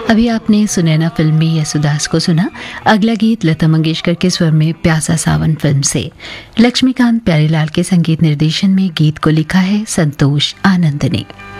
अभी आपने सुनैना फिल्म में यसुदास को सुना। अगला गीत लता मंगेशकर के स्वर में प्यासा सावन फिल्म से। लक्ष्मीकांत प्यारेलाल के संगीत निर्देशन में गीत को लिखा है संतोष आनंद ने।